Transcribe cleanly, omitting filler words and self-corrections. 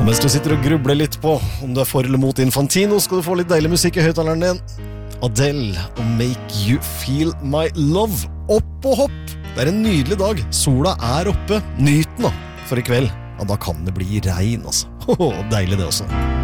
Mens du sitter og grubler litt på om du for eller mot Infantino, skal du få litt deilig musikk i høyttaleren din. Adele og Make You Feel My Love. Opp og hopp! Det en nydelig dag. Sola oppe. Nyt den da. For i kveld, ja, da kan det bli regn, altså. Deilig det også.